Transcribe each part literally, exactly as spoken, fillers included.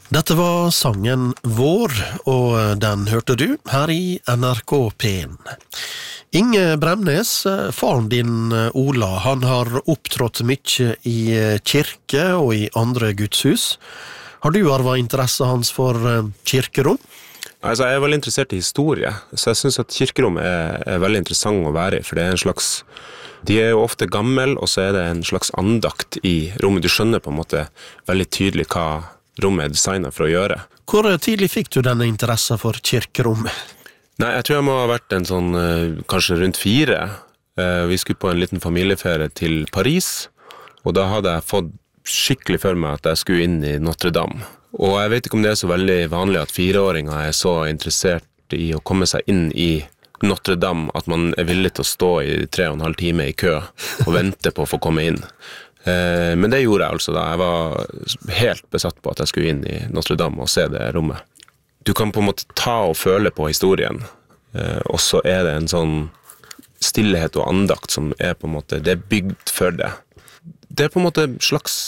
Dette var sangen Vår, og den hørte du her i N R K P one. Inge Bremnes, faren din Ola, han har opptrådt mye i kirke og i andre gudshus. Har du arvet interesse hans for kirkerom? Altså, jeg er veldig interessert i historie, så jeg synes at kirkerom er, er veldig interessant å være i, for det er en slags, de er jo ofte gammel, og så er det en slags andakt i rommet. Du skjønner på en måte veldig tydelig hva rommet er designet for å gjøre. Hvor tidlig fikk du denne interessen for kirkerom? Nei, jeg tror jeg må ha vært en sånn, kanskje rundt fire. Vi skulle på en liten familieferie til Paris, og da hadde jeg fått skikkelig for meg at jeg skulle inn i Notre Dame. Og jeg vet ikke om det er så veldig vanlig at fireåringer er så interessert i å komme seg inn i Notre Dame at man er villig til å stå i tre og en halv time i kø og vente på å få komme inn. Men det gjorde jeg altså da. Jeg var helt besatt på at jeg skulle inn i Notre Dame og se det rommet. Du kan på en måte ta og føle på historien, og så er det en sånn stillhet og andakt som er på en måte, det er bygd for det. Det er på en måte en slags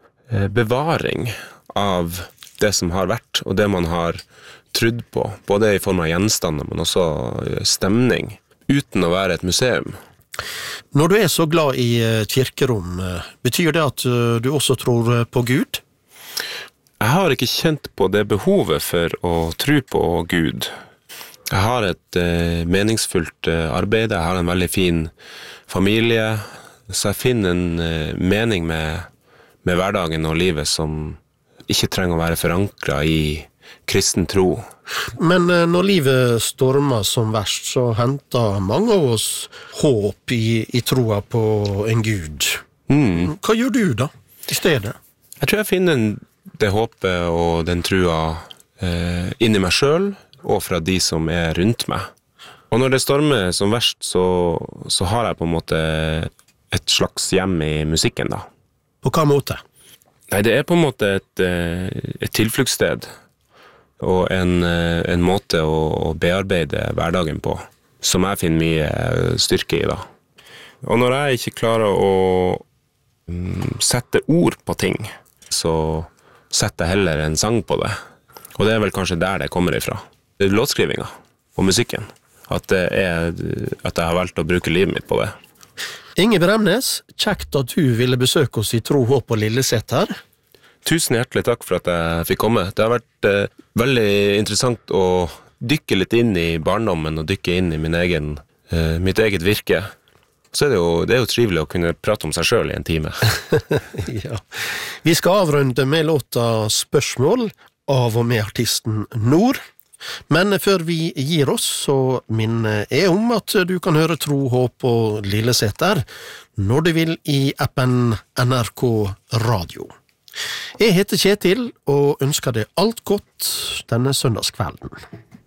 bevaring av det som har vært, og det man har trudd på, både i form av gjenstander, men også stemning, uten å være et museum. Når du er så glad i kirkerom, betyr det at du også tror på Gud? Jeg har ikke kjent på det behovet for å tro på Gud. Jeg har et eh, meningsfullt eh, arbeid, jeg har en veldig fin familie, så jeg finner en eh, mening med, med hverdagen og livet som ikke trenger å være forankret i kristen tro. Men når livet stormer som verst, så henter mange av oss håp i, i troa på en Gud. Mm. Hva gjør du da, i stedet? Jeg tror jeg finner det håpet og den troa eh, inni meg selv, og fra de som er rundt meg. Og når det stormer som verst, så, så har jeg på en måte et slags hjem i musikken da. På hva måte? Nei, det er på en måte et, et tilfluktssted, og en, en måte å, å bearbeide hverdagen på, som jeg finner mye styrke i da. Og når jeg ikke klarer å mm, sette ord på ting, så setter jeg heller en sang på det. Og det er vel kanskje der det kommer ifra. Det er låtskrivinga og musikken, at, det er, at jeg har valgt å bruke livet mitt på det. Inge Bremnes, kjekt at du ville besøke oss i Tro, Håp og Lilleseter. Tusen hjertelig takk for at jeg fikk komme. Det har vært eh, veldig interessant å dykke litt inn i barndommen og dykke inn i min egen, eh, mitt eget virke. Så er det, jo, det er jo trivelig å kunne prate om seg selv i en time. Ja. Vi skal avrunde med låta Spørsmål av og med artisten Nord. Men før vi gir oss, så minner jeg om at du kan høre Tro, Håp og Lilleseter når du vil i appen N R K Radio. Jeg heter Kjetil og ønsker deg alt godt denne søndagskvelden.